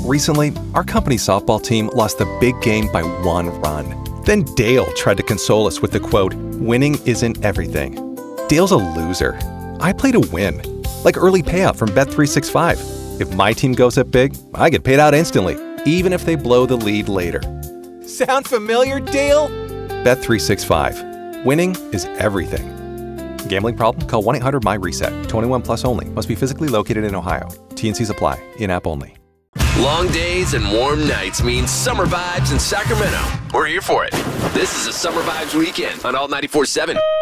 Recently, our company's softball team lost the big game by 1 run. Then Dale tried to console us with the quote, "Winning isn't everything." Dale's a loser. I play to win. Like early payout from Bet365. If my team goes up big, I get paid out instantly, even if they blow the lead later. Sound familiar, Dale? Bet365. Winning is everything. Gambling problem? Call 1-800-MY-RESET. 21 plus only. Must be physically located in Ohio. T&Cs apply. In-app only. Long days and warm nights mean summer vibes in Sacramento. We're here for it. This is a Summer Vibes Weekend on Alt 94.7.